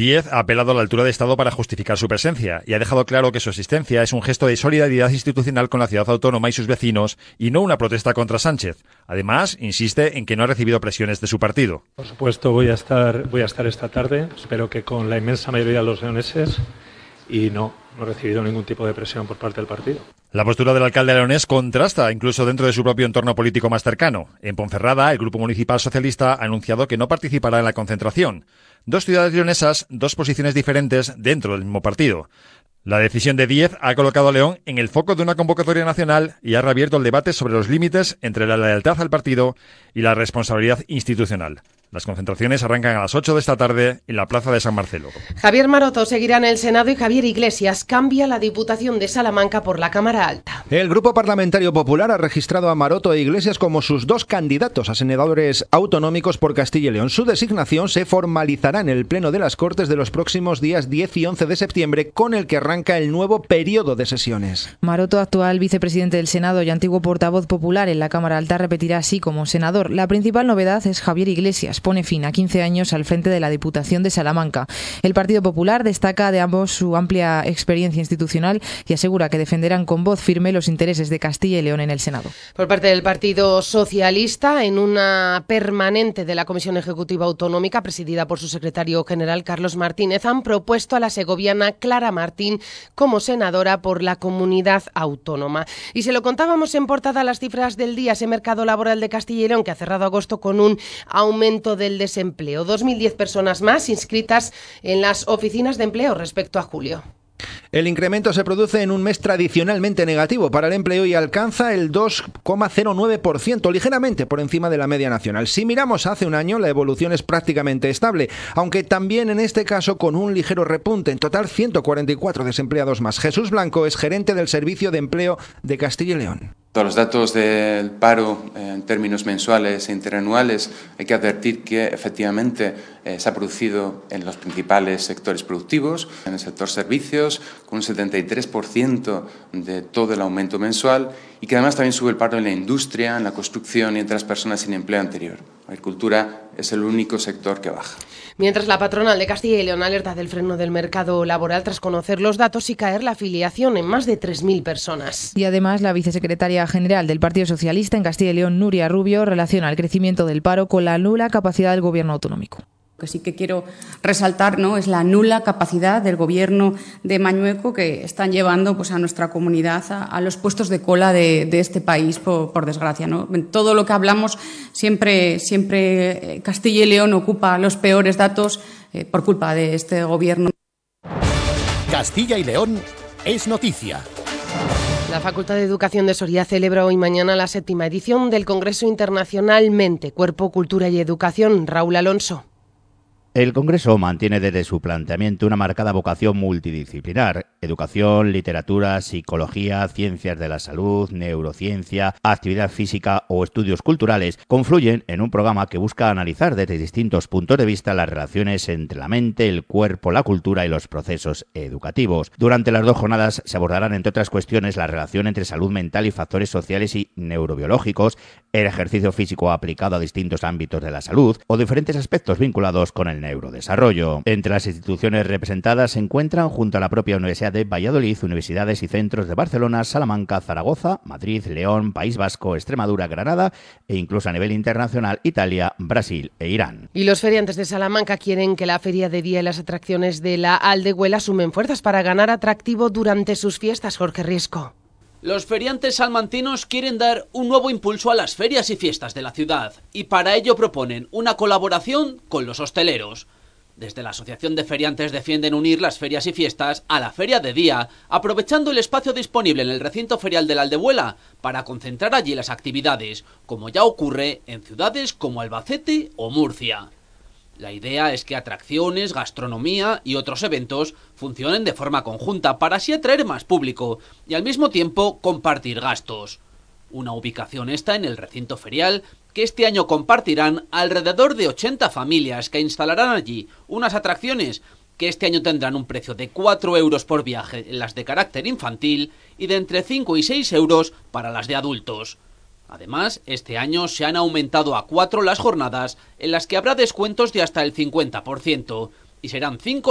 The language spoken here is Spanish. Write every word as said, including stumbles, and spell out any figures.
Díez ha apelado a la altura de Estado para justificar su presencia y ha dejado claro que su existencia es un gesto de solidaridad institucional con la ciudad autónoma y sus vecinos y no una protesta contra Sánchez. Además, insiste en que no ha recibido presiones de su partido. Por supuesto, voy a estar, voy a estar esta tarde, espero que con la inmensa mayoría de los leoneses, y no, no he recibido ningún tipo de presión por parte del partido. La postura del alcalde leonés contrasta incluso dentro de su propio entorno político más cercano. En Ponferrada, el Grupo Municipal Socialista ha anunciado que no participará en la concentración. Dos ciudades leonesas, dos posiciones diferentes dentro del mismo partido. La decisión de Díez ha colocado a León en el foco de una convocatoria nacional y ha reabierto el debate sobre los límites entre la lealtad al partido y la responsabilidad institucional. Las concentraciones arrancan a las ocho de esta tarde en la Plaza de San Marcelo. Javier Maroto seguirá en el Senado y Javier Iglesias cambia la Diputación de Salamanca por la Cámara Alta. El Grupo Parlamentario Popular ha registrado a Maroto e Iglesias como sus dos candidatos a senadores autonómicos por Castilla y León. Su designación se formalizará en el Pleno de las Cortes de los próximos días diez y once de septiembre, con el que arranca el nuevo periodo de sesiones. Maroto, actual vicepresidente del Senado y antiguo portavoz popular en la Cámara Alta, repetirá así como senador. La principal novedad es Javier Iglesias. Pone fin a quince años al frente de la Diputación de Salamanca. El Partido Popular destaca de ambos su amplia experiencia institucional y asegura que defenderán con voz firme los intereses de Castilla y León en el Senado. Por parte del Partido Socialista, en una permanente de la Comisión Ejecutiva Autonómica, presidida por su secretario general Carlos Martínez, han propuesto a la segoviana Clara Martín como senadora por la comunidad autónoma. Y se lo contábamos en portada las cifras del día, ese mercado laboral de Castilla y León que ha cerrado agosto con un aumento del desempleo. dos mil diez personas más inscritas en las oficinas de empleo respecto a julio. El incremento se produce en un mes tradicionalmente negativo para el empleo y alcanza el dos coma cero nueve por ciento, ligeramente por encima de la media nacional. Si miramos hace un año, la evolución es prácticamente estable, aunque también en este caso con un ligero repunte. En total, ciento cuarenta y cuatro desempleados más. Jesús Blanco es gerente del Servicio de Empleo de Castilla y León. Todos los datos del paro eh, en términos mensuales e interanuales, hay que advertir que efectivamente eh, se ha producido en los principales sectores productivos, en el sector servicios, con un setenta y tres por ciento de todo el aumento mensual, y que además también sube el paro en la industria, en la construcción y entre las personas sin empleo anterior. La agricultura es el único sector que baja. Mientras la patronal de Castilla y León alerta del freno del mercado laboral tras conocer los datos y caer la afiliación en más de tres mil personas. Y además la vicesecretaria general del Partido Socialista en Castilla y León, Nuria Rubio, relaciona el crecimiento del paro con la nula capacidad del gobierno autonómico. Lo que sí que quiero resaltar, ¿no?, es la nula capacidad del gobierno de Mañueco, que están llevando pues a nuestra comunidad a, a los puestos de cola de, de este país, por, por desgracia, ¿no? En todo lo que hablamos, siempre, siempre Castilla y León ocupa los peores datos eh, por culpa de este gobierno. Castilla y León es noticia. La Facultad de Educación de Soria celebra hoy y mañana la séptima edición del Congreso Internacional Mente, Cuerpo, Cultura y Educación. Raúl Alonso. El Congreso mantiene desde su planteamiento una marcada vocación multidisciplinar: educación, literatura, psicología, ciencias de la salud, neurociencia, actividad física o estudios culturales confluyen en un programa que busca analizar desde distintos puntos de vista las relaciones entre la mente, el cuerpo, la cultura y los procesos educativos. Durante las dos jornadas se abordarán, entre otras cuestiones, la relación entre salud mental y factores sociales y neurobiológicos, el ejercicio físico aplicado a distintos ámbitos de la salud o diferentes aspectos vinculados con el neurodesarrollo. Entre las instituciones representadas se encuentran, junto a la propia Universidad de Valladolid, universidades y centros de Barcelona, Salamanca, Zaragoza, Madrid, León, País Vasco, Extremadura, Granada e incluso a nivel internacional Italia, Brasil e Irán. Y los feriantes de Salamanca quieren que la feria de día y las atracciones de la Aldehuela sumen fuerzas para ganar atractivo durante sus fiestas. Jorge Riesco. Los feriantes salmantinos quieren dar un nuevo impulso a las ferias y fiestas de la ciudad y para ello proponen una colaboración con los hosteleros. Desde la Asociación de Feriantes defienden unir las ferias y fiestas a la feria de día, aprovechando el espacio disponible en el recinto ferial de la Aldehuela para concentrar allí las actividades, como ya ocurre en ciudades como Albacete o Murcia. La idea es que atracciones, gastronomía y otros eventos funcionen de forma conjunta para así atraer más público y al mismo tiempo compartir gastos. Una ubicación esta en el recinto ferial que este año compartirán alrededor de ochenta familias que instalarán allí unas atracciones que este año tendrán un precio de cuatro euros por viaje en las de carácter infantil y de entre cinco y seis euros para las de adultos. Además, este año se han aumentado a cuatro las jornadas en las que habrá descuentos de hasta el cincuenta por ciento y serán cinco